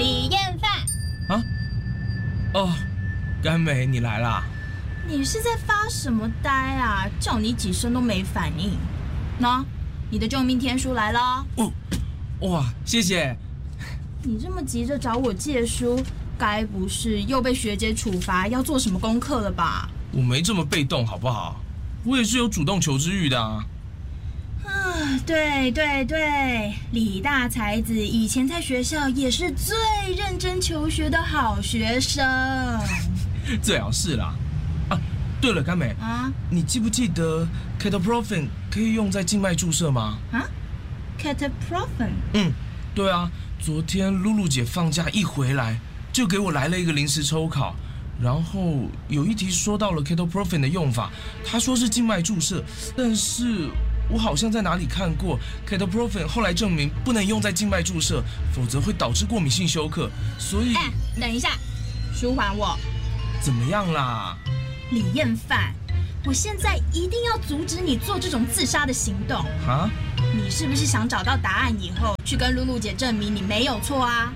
李彦范。 啊？哦，甘美，你来啦？ 你是在发什么呆啊？叫你几声都没反应。喏，你的救命天书来了。 哦，哇，谢谢。 你这么急着找我借书，该不是又被学姐处罚要做什么功课了吧？ 我没这么被动，好不好？我也是有主动求知欲的啊。 对，李大才子以前在学校也是最认真求学的好学生。 最好是啦。啊，对了，甘美啊， 你记不记得 Ketoprofen 可以用在静脉注射吗？ 啊 ，Ketoprofen？ 对啊，昨天露露姐放假一回来，就给我来了一个临时抽考，然后有一题说到了 Ketoprofen 的用法，她说是静脉注射，但是我好像在哪里看过 Ketoprofen 后来证明不能用在静脉注射，否则会导致过敏性休克，所以…… 等一下，舒缓我。 怎么样啦？ 李彦范，我现在一定要阻止你做这种自杀的行动。 啊？ 你是不是想找到答案以后，去跟露露姐证明你没有错啊？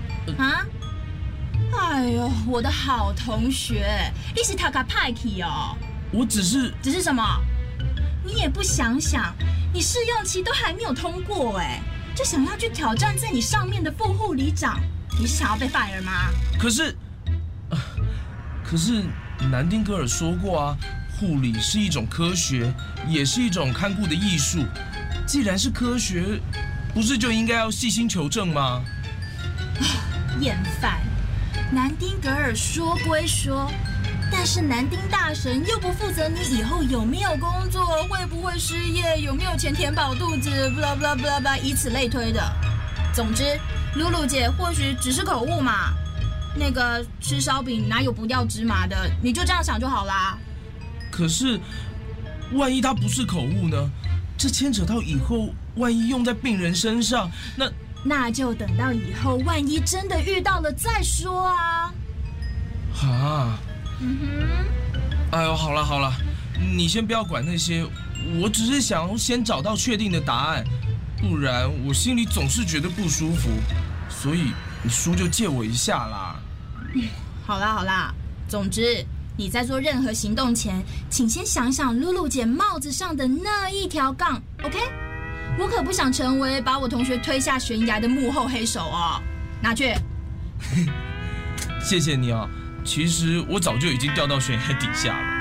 哎呦，我的好同学，你是塔卡派克哦。 我只是什么？你也不想想，你试用期都还没有通过哎，就想要去挑战在你上面的副护理长，你是想要被 fire 吗？ 可是南丁格尔说过啊，护理是一种科学，也是一种看顾的艺术。既然是科学，不是就应该要细心求证吗？ 厌烦，南丁格尔说归说，但是南丁大神又不负责你以后有没有工作，会不会失业，有没有钱填饱肚子，blah blah blah blah，以此类推的。总之，露露姐或许只是口误嘛。那个吃烧饼哪有不掉芝麻的？你就这样想就好啦。 可是，万一它不是口误呢？这牵扯到以后万一用在病人身上，那就等到以后万一真的遇到了再说啊。 哎呦，好了，你先不要管那些，我只是想要先找到确定的答案，不然我心里总是觉得不舒服，所以你书就借我一下啦。 好啦，总之你在做任何行动前，请先想想露露姐帽子上的那一条杠 ，OK？ 我可不想成为把我同学推下悬崖的幕后黑手哦。拿去。 谢谢你哦，其实我早就已经掉到悬崖底下了。